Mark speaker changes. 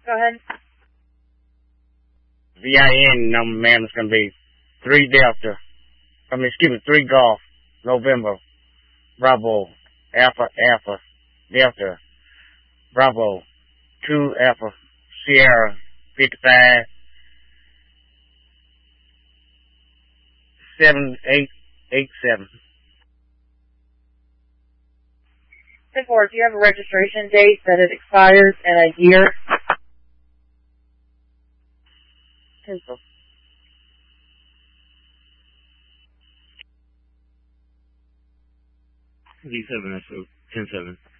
Speaker 1: Go ahead.
Speaker 2: VIN number, ma'am, is going to be 3 Golf, November, Bravo, Alpha, Delta, Bravo, 2 Alpha, Sierra, 55, 7887.
Speaker 1: 10-4, do you have a registration date that it expires in a year? 10-4.
Speaker 3: D7, that's 10-7.